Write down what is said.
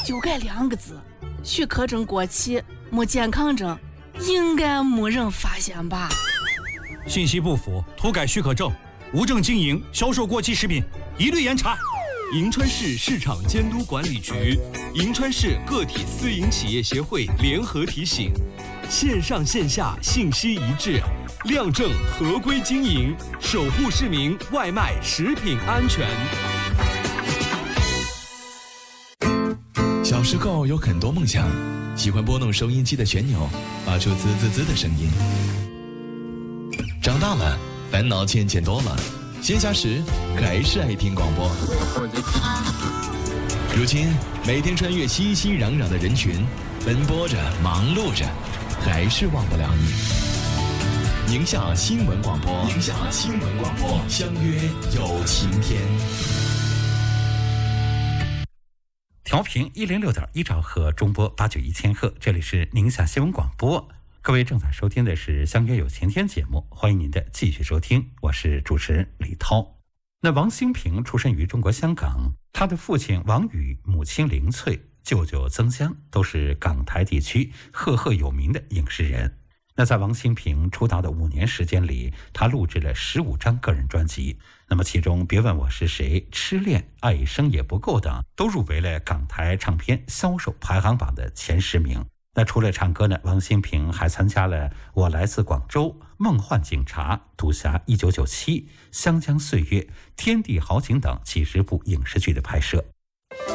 就改2个字，许可证过期，没健康证，应该没人发现吧？ 信息不符，涂改许可证，无证经营、销售过期食品，一律严查。 银川市市场监督管理局、银川市个体私营企业协会联合提醒：线上线下信息一致，亮证合规经营，守护市民外卖食品安全。 小时候有很多梦想，喜欢拨弄收音机的旋钮，发出滋滋滋的声音。长大了，烦恼渐渐多了，闲暇时还是爱听广播。如今每天穿越熙熙攘攘的人群，奔波着忙碌着，还是忘不了你。宁夏新闻广播，宁夏新闻广播，相约有晴天。 调频106.1兆赫，中波891千赫，这里是宁夏新闻广播。各位正在收听的是相约有晴天节目，欢迎您的继续收听，我是主持人李涛。那王兴平出身于中国香港，他的父亲王宇、母亲林翠、舅舅曾江都是港台地区赫赫有名的影视人。那在王兴平出道的5年时间里，他录制了15张个人专辑，那么其中别问我是谁、痴恋、爱一生也不够等都入围了港台唱片销售排行榜的前10名。那除了唱歌呢，王兴平还参加了《我来自广州》、《梦幻警察》、《赌侠1997》、《湘江岁月》、《天地豪情》等几10部影视剧的拍摄。